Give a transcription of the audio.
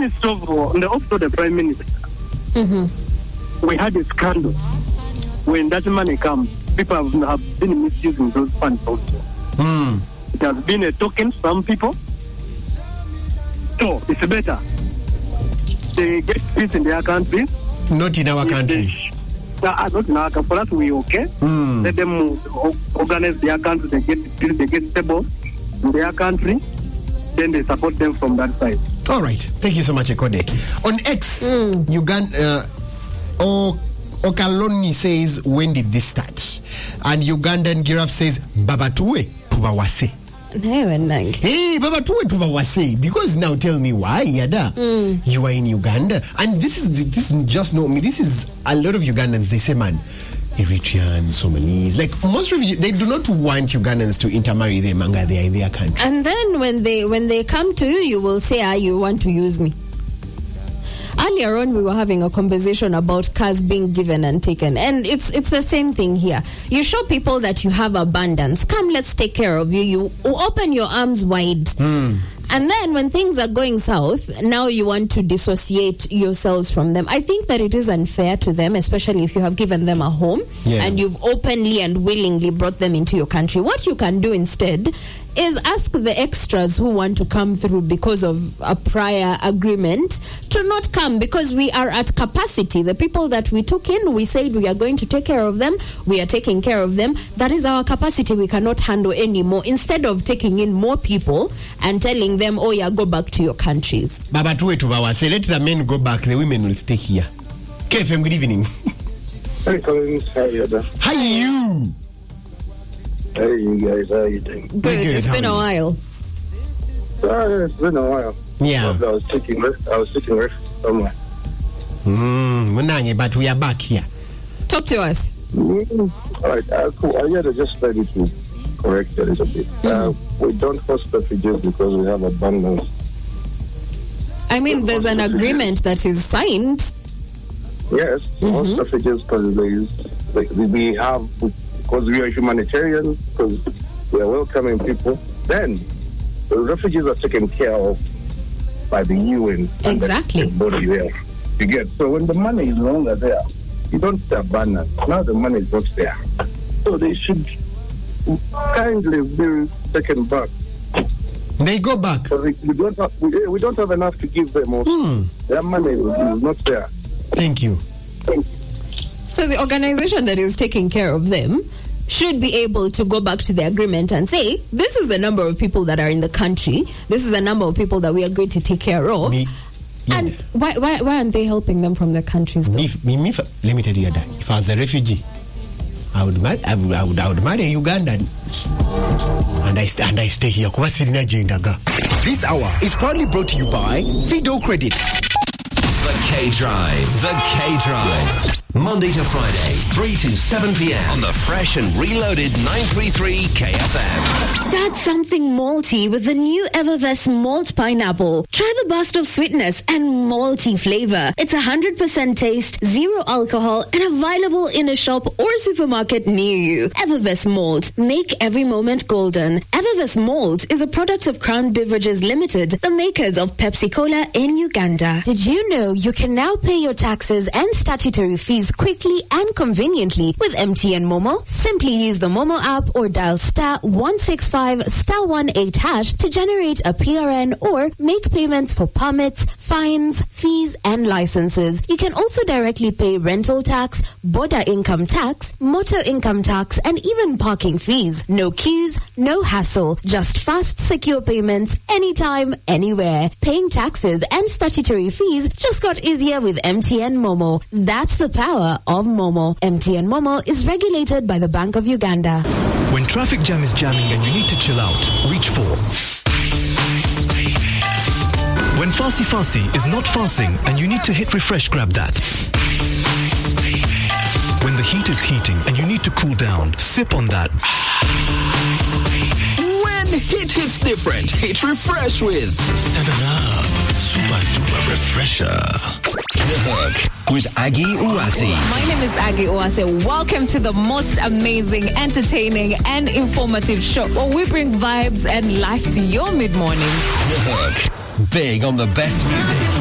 Minister of the office of the Prime Minister, we had a scandal when that money comes. People have been misusing those funds also. It has been a token to some people. So it's better they get peace in their country. Not in our country. Not in our country. For us, we okay. Let them organize their country. They get stable in their country. Then they support them from that side. All right. Thank you so much, Ekode. On X, Uganda, Okaloni says, when did this start? And Ugandan Giraffe says, Babatue Tubawase. Hey, Babatue Tubawase. Because now tell me why, Yada. You are in Uganda. And this is just no, this is a lot of Ugandans, they say, man, Eritreans, Somalis, like most refugees, they do not want Ugandans to intermarry them and they are in their country. And then when they come to you, you will say, you want to use me. Earlier on, we were having a conversation about cars being given and taken. And it's the same thing here. You show people that you have abundance. Come, let's take care of you. You open your arms wide. And then when things are going south, now you want to dissociate yourselves from them. I think that it is unfair to them, especially if you have given them a home and you've openly and willingly brought them into your country. What you can do instead is ask the extras who want to come through because of a prior agreement to not come, because we are at capacity. The people that we took in, we said we are going to take care of them. We are taking care of them. That is our capacity. We cannot handle anymore. Instead of taking in more people and telling them, oh yeah, go back to your countries. Baba Tuwe Tubawase, let the men go back. The women will stay here. KFM, good evening. Hey, Collins. How are you? How are you? Hey, you guys, how are you doing? Good. It's been a while. It's been a while. Yeah. I was taking rest somewhere. But we are back here. Talk to us. All right, cool. I had to just ready to correct a little bit. We don't host refugees because we have abundance. I mean, there's an agreement that is signed. Yes, host refugees because we have... Because we are humanitarian, because we are welcoming people, then the refugees are taken care of by the UN. Exactly. The body there. You get, so when the money is no longer there, you don't abandon. Now the money is not there. So they should kindly be taken back. They go back. We don't have enough to give them. Their money is not there. Thank you. So the organization that is taking care of them should be able to go back to the agreement and say, this is the number of people that are in the country. This is the number of people that we are going to take care of. And why aren't they helping them from their countries, though? Let me tell you that. If I was a refugee, I would marry a Ugandan. And I stay here. This hour is proudly brought to you by Fido Credit. The K-Drive. Monday to Friday, 3 to 7 p.m. on the fresh and reloaded 933 KFM. Start something malty with the new Evervest Malt Pineapple. Try the burst of sweetness and malty flavor. It's 100% taste, 0 alcohol, and available in a shop or supermarket near you. Evervest Malt. Make every moment golden. Evervest Malt is a product of Crown Beverages Limited, the makers of Pepsi Cola in Uganda. Did you know you can now pay your taxes and statutory fees quickly and conveniently with MTN Momo? Simply use the Momo app or dial *165*18# to generate a PRN or make payments for permits, fines, fees, and licenses. You can also directly pay rental tax, border income tax, motor income tax, and even parking fees. No queues, no hassle, just fast, secure payments anytime, anywhere. Paying taxes and statutory fees just got easier with MTN Momo. That's the power of Momo. MTN Momo is regulated by the Bank of Uganda. When traffic jam is jamming and you need to chill out, reach for. When Farsi Farsi is not farcing and you need to hit refresh, grab that. When the heat is heating and you need to cool down, sip on that. When hit hits different, hit refresh with 7-Up. Super duper refresher. With Aggie Uwase. My name is Aggie Uwase. Welcome to the most amazing, entertaining, and informative show where we bring vibes and life to your mid-morning. Big on the best music.